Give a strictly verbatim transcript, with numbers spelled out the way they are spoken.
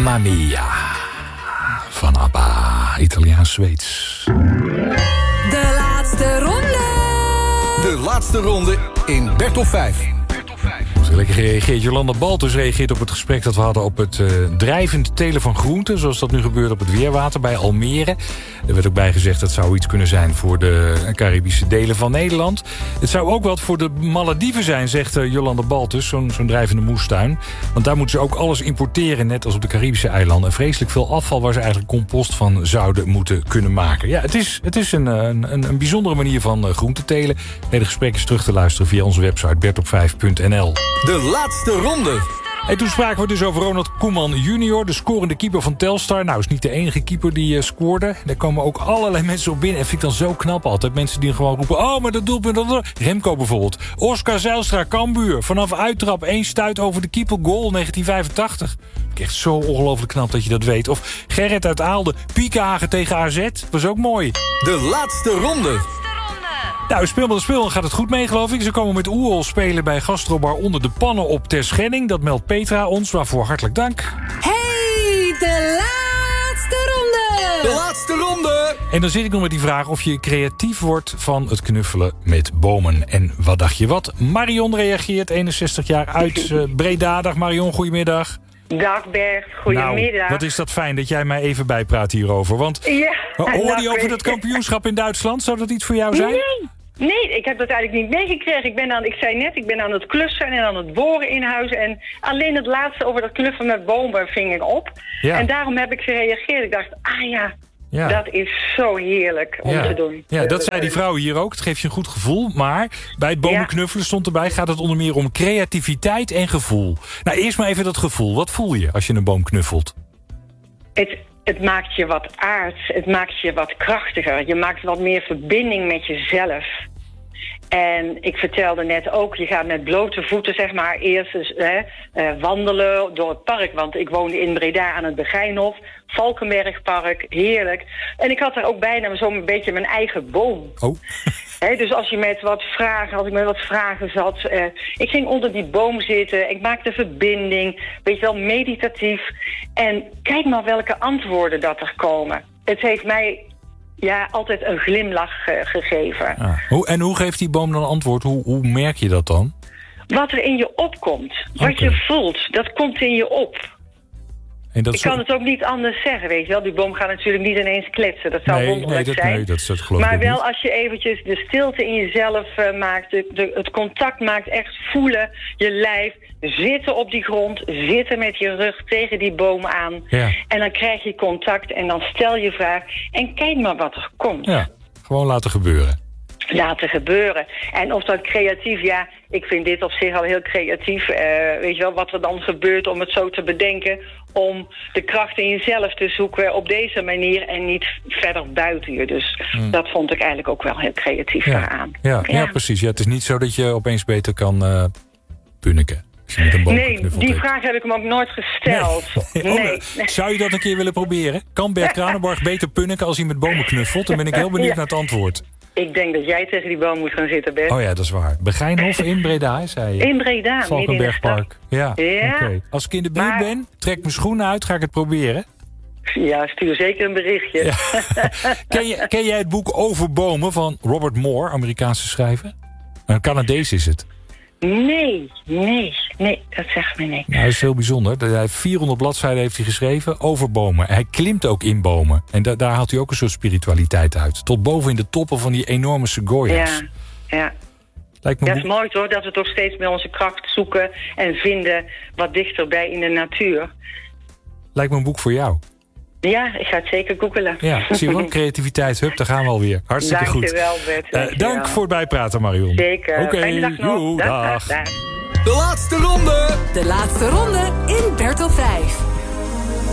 Mamma Mia. Van ABBA, Italiaans-Zweeds. De laatste ronde. De laatste ronde in Bert op vijf. Lekker gereageerd. Jolanda Baltus reageert op het gesprek dat we hadden op het uh, drijvend telen van groenten, zoals dat nu gebeurt op het Weerwater bij Almere. Er werd ook bij gezegd dat het zou iets kunnen zijn voor de Caribische delen van Nederland. Het zou ook wat voor de Malediven zijn, zegt uh, Jolanda Baltus, zo'n zo'n drijvende moestuin. Want daar moeten ze ook alles importeren, net als op de Caribische eilanden. En vreselijk veel afval waar ze eigenlijk compost van zouden moeten kunnen maken. Ja, het is, het is een, een, een bijzondere manier van uh, groenten telen. Het hele gesprek is terug te luisteren via onze website bert op vijf punt n l. De laatste ronde. En toen spraken we dus over Ronald Koeman junior, de scorende keeper van Telstar. Nou, is niet de enige keeper die uh, scoorde. Daar komen ook allerlei mensen op binnen. En vind ik dan zo knap altijd. Mensen die gewoon roepen, oh, maar dat doelpunt... Dat... Remco bijvoorbeeld. Oscar Zijlstra, Cambuur. Vanaf uittrap, één stuit over de keeper, goal negentien vijfentachtig. Vind ik echt zo ongelooflijk knap dat je dat weet. Of Gerrit uit Aalde, Piekenhagen tegen A Z. Was ook mooi. De laatste ronde. Nou, speel met de speel gaat het goed mee, geloof ik. Ze komen met Oerol spelen bij Gastrobar Onder de Pannen op Terschelling. Dat meldt Petra ons, waarvoor hartelijk dank. Hey, de laatste ronde! De laatste ronde! En dan zit ik nog met die vraag of je creatief wordt van het knuffelen met bomen. En wat dacht je wat? Marion reageert, eenenzestig jaar uit uh, Breda. Dag Marion, goedemiddag. Dag Bert, goedemiddag. Nou, wat is dat fijn dat jij mij even bijpraat hierover. Want ja, hoorde je over dat kampioenschap in Duitsland? Zou dat iets voor jou zijn? Nee. Nee, ik heb dat eigenlijk niet meegekregen. Ik ben aan, ik zei net, ik ben aan het klussen en aan het boren in huis. En alleen het laatste over dat knuffelen met bomen ving ik op. Ja. En daarom heb ik gereageerd. Ik dacht, ah ja, ja. dat is zo heerlijk om ja. te doen. Ja, dat zei die vrouw hier ook. Het geeft je een goed gevoel. Maar bij het bomen knuffelen stond erbij, gaat het onder meer om creativiteit en gevoel. Nou, eerst maar even dat gevoel. Wat voel je als je een boom knuffelt? Het... Het maakt je wat aards, het maakt je wat krachtiger. Je maakt wat meer verbinding met jezelf. En ik vertelde net ook, je gaat met blote voeten zeg maar eerst dus, hè, uh, wandelen door het park. Want ik woonde in Breda aan het Begijnhof, Valkenbergpark, heerlijk. En ik had daar ook bijna zo'n beetje mijn eigen boom. Oh. He, dus als je met wat vragen, als ik met wat vragen zat, uh, ik ging onder die boom zitten, ik maakte verbinding, weet je wel, meditatief. En kijk maar welke antwoorden dat er komen. Het heeft mij ja, altijd een glimlach uh, gegeven. Ah. Hoe, en hoe geeft die boom dan antwoord? Hoe, hoe merk je dat dan? Wat er in je opkomt, wat okay. je voelt, dat komt in je op. En dat ik zo... kan het ook niet anders zeggen, weet je wel. Die boom gaat natuurlijk niet ineens kletsen. Dat zou nee, wonderlijk nee, dat, zijn. Nee, dat, dat geloof ik maar wel niet. als je eventjes de stilte in jezelf uh, maakt, de, de, het contact maakt, echt voelen, je lijf, zitten op die grond, zitten met je rug tegen die boom aan. Ja. En dan krijg je contact en dan stel je vraag en kijk maar wat er komt. Ja, gewoon laten gebeuren. Laten gebeuren. En of dat creatief, ja, ik vind dit op zich al heel creatief. Uh, weet je wel, wat er dan gebeurt om het zo te bedenken, om de kracht in jezelf te zoeken op deze manier en niet verder buiten je. Dus mm. dat vond ik eigenlijk ook wel heel creatief ja. daaraan. Ja, ja. ja, precies. Ja, het is niet zo dat je opeens beter kan uh, punniken. Als je met een boom nee, die heeft. vraag heb ik hem ook nooit gesteld. Nee. Nee. nee. Oh, zou je dat een keer willen proberen? Kan Bert Kranenborg beter punniken als hij met bomen knuffelt? Dan ben ik heel benieuwd ja. naar het antwoord. Ik denk dat jij tegen die boom moet gaan zitten, Bert. Oh ja, dat is waar. Begijnhof in Breda, zei je? In Breda, Valkenbergpark. Ja, ja. oké. Okay. Als ik in de buurt maar... ben, trek mijn schoenen uit, ga ik het proberen. Ja, stuur zeker een berichtje. Ja. ken, je, ken jij het boek Over bomen van Robert Moore, Amerikaanse schrijver? Een Canadees is het. Nee, nee, nee, dat zegt me niks. Nou, dat is heel bijzonder. Hij heeft vierhonderd bladzijden heeft hij geschreven over bomen. Hij klimt ook in bomen. En da- daar haalt hij ook een soort spiritualiteit uit. Tot boven in de toppen van die enorme sequoia's. Ja, ja. Lijkt me dat boek... is mooi hoor, dat we toch steeds meer onze kracht zoeken en vinden wat dichterbij in de natuur. Lijkt me een boek voor jou. Ja, ik ga het zeker googelen. Ja, zie je wel? Creativiteit, hup, daar gaan we alweer. Hartstikke goed. Dankjewel, Bert. Dankjewel. Uh, dank voor het bijpraten, Marion. Zeker. Oké, okay. Fijne dag nog. dag. dag, dag. De laatste ronde. De laatste ronde in Bert op vijf.